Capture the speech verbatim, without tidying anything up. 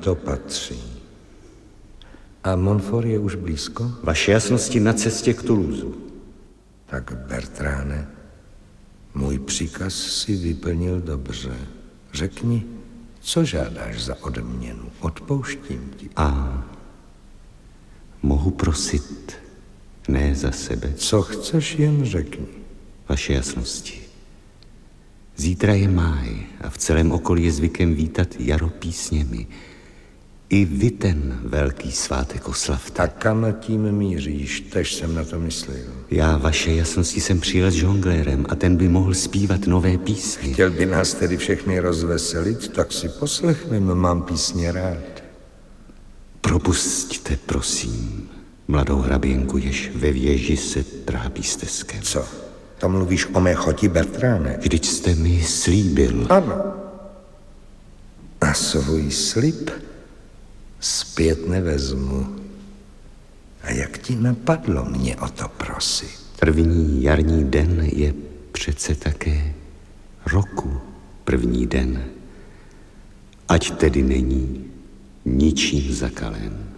to patří. A Montfort je už blízko? Vaše jasnosti na cestě k Toulouseu. Tak, Bertráne, můj příkaz si vyplnil dobře. Řekni, co žádáš za odměnu? Odpouštím ti. A mohu prosit ne za sebe. Co chceš, jen řekni. Vaše jasnosti. Zítra je máj a v celém okolí je zvykem vítat jaro písněmi. I vy ten velký svátek oslavte. A kam tím míříš? Tež jsem na to myslel. Já, vaše jasnosti, jsem přijel s žonglérem a ten by mohl zpívat nové písně. Chtěl by nás tedy všechny rozveselit, tak si poslechneme, mám písně rád. Propusťte, prosím, mladou hraběnku, jež ve věži se trápí stezkem. Co? To mluvíš o mé choti, Bertráne? Vždyť jste mi slíbil. Ano. A svůj slib zpět nevezmu. A jak ti napadlo mě o to prosit? První jarní den je přece také roku první den. Ať tedy není ničím zakalen.